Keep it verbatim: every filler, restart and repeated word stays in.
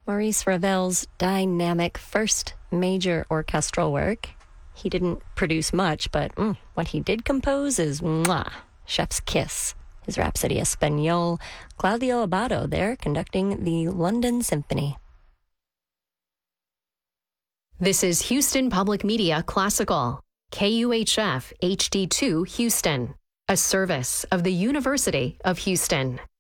Maurice Ravel's dynamic first major orchestral work. He didn't produce much, but mm, what he did compose is mwah, chef's kiss. His Rhapsody Espagnole, Claudio Abbado there conducting the London Symphony. This is Houston Public Media Classical, K U H F H D two Houston, a service of the University of Houston.